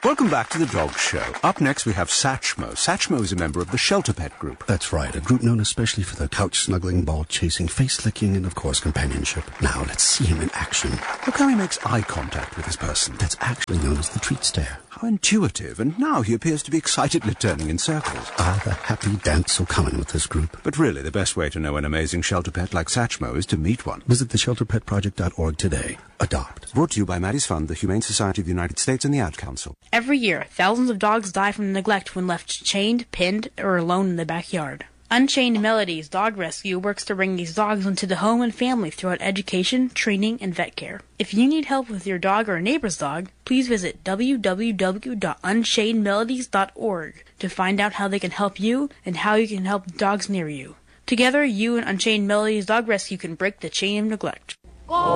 Welcome back to the Dog Show. Up next, we have Satchmo. Satchmo is a member of the Shelter Pet Group. That's right, a group known especially for their couch-snuggling, ball-chasing, face-licking, and, of course, companionship. Now, let's see him in action. Look how he makes eye contact with his person. That's actually known as the treat stare. How intuitive, and now he appears to be excitedly turning in circles. Ah, the happy dance so common with this group. But really, the best way to know an amazing shelter pet like Satchmo is to meet one. Visit theshelterpetproject.org today. Adopt. Brought to you by Maddie's Fund, the Humane Society of the United States, and the Ad Council. Every year, thousands of dogs die from neglect when left chained, pinned, or alone in the backyard. Unchained Melodies Dog Rescue works to bring these dogs into the home and family throughout education, training, and vet care. If you need help with your dog or a neighbor's dog, please visit www.unchainedmelodies.org to find out how they can help you and how you can help dogs near you. Together, you and Unchained Melodies Dog Rescue can break the chain of neglect.